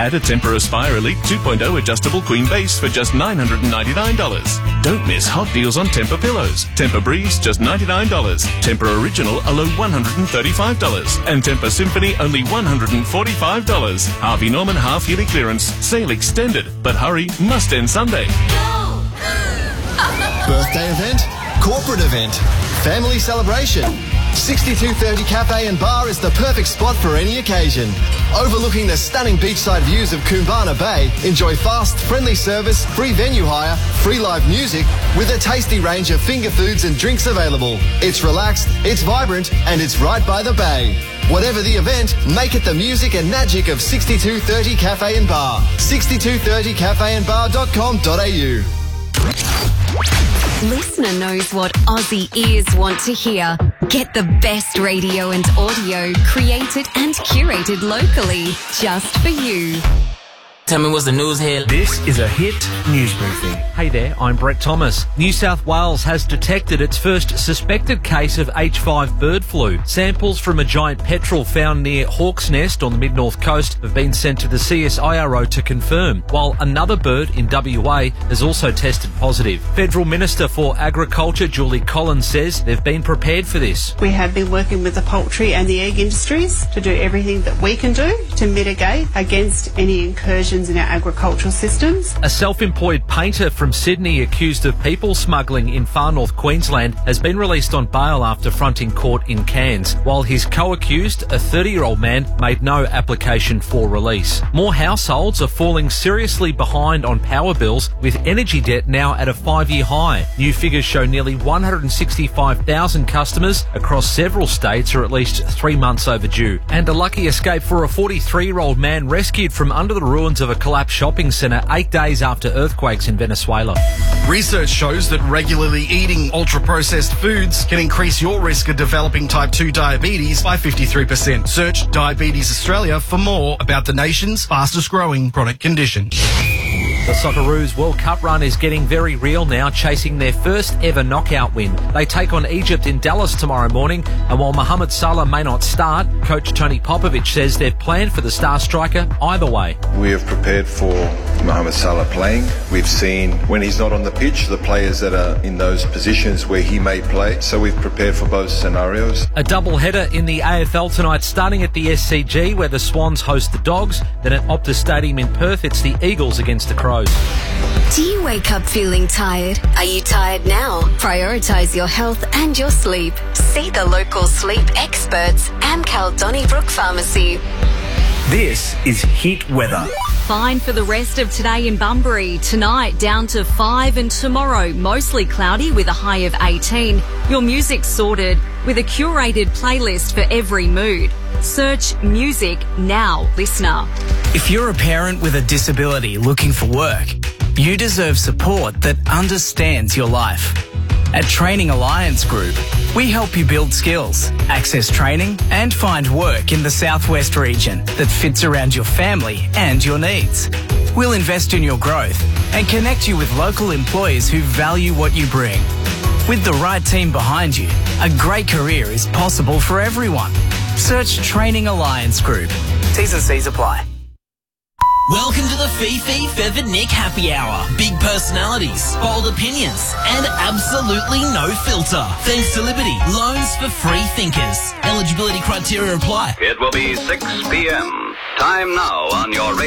Add a Tempur Aspire Elite 2.0 adjustable queen base for just $999. Don't miss hot deals on Tempur pillows. Tempur Breeze, just $99. Tempur Original, a low $135. And Tempur Symphony, only $145. Harvey Norman half-yearly clearance. Sale extended. But hurry, must end Sunday. Birthday event, corporate event, family celebration. 6230 Cafe and Bar is the perfect spot for any occasion. Overlooking the stunning beachside views of Koombana Bay, enjoy fast, friendly service, free venue hire, free live music, with a tasty range of finger foods and drinks available. It's relaxed, it's vibrant, and it's right by the bay. Whatever the event, make it the music and magic of 6230 Cafe and Bar. 6230cafeandbar.com.au. Listener knows what Aussie ears want to hear. Get the best radio and audio created and curated locally, just for you. Tell me what's the news here. This is a Hit News Briefing. Hey there, I'm Brett Thomas. New South Wales has detected its first suspected case of H5 bird flu. Samples from a giant petrel found near Hawk's Nest on the mid-north coast have been sent to the CSIRO to confirm, while another bird in WA has also tested positive. Federal Minister for Agriculture Julie Collins says they've been prepared for this. We have been working with the poultry and the egg industries to do everything that we can do to mitigate against any incursions in our agricultural systems. A self-employed painter from Sydney accused of people smuggling in far north Queensland has been released on bail after fronting court in Cairns, while his co-accused, a 30-year-old man, made no application for release. More households are falling seriously behind on power bills, with energy debt now at a 5-year high. New figures show nearly 165,000 customers across several states are at least 3 months overdue. And a lucky escape for a 43-year-old man rescued from under the ruins of a collapsed shopping centre 8 days after earthquakes in Venezuela. Research shows that regularly eating ultra-processed foods can increase your risk of developing type 2 diabetes by 53%. Search Diabetes Australia for more about the nation's fastest growing chronic condition. The Socceroos World Cup run is getting very real now, chasing their first ever knockout win. They take on Egypt in Dallas tomorrow morning, and while Mohamed Salah may not start, coach Tony Popovic says they've planned for the star striker either way. We have prepared for Mohamed Salah playing. We've seen when he's not on the pitch, the players that are in those positions where he may play, so we've prepared for both scenarios. A double header in the AFL tonight, starting at the SCG where the Swans host the Dogs, then at Optus Stadium in Perth it's the Eagles against the Crows. Do you wake up feeling tired? Are you tired now? Prioritise your health and your sleep. See the local sleep experts, Amcal Donnybrook Pharmacy. This is Hit Weather. Fine for the rest of today in Bunbury. Tonight down to 5 and tomorrow mostly cloudy with a high of 18. Your music's sorted with a curated playlist for every mood. Search Music Now, listener. If you're a parent with a disability looking for work, you deserve support that understands your life. At Training Alliance Group, we help you build skills, access training and find work in the Southwest region that fits around your family and your needs. We'll invest in your growth and connect you with local employers who value what you bring. With the right team behind you, a great career is possible for everyone. Search Training Alliance Group. T's and C's apply. Welcome to the Fifi Feathered Nick Happy Hour. Big personalities, bold opinions, and absolutely no filter. Thanks to Liberty, loans for free thinkers. Eligibility criteria apply. It will be 6 p.m. Time now on your